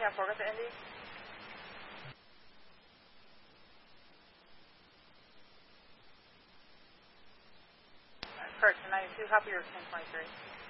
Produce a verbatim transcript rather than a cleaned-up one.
ten four, got the Indy. Correct, ninety-two, copy your ten twenty-three.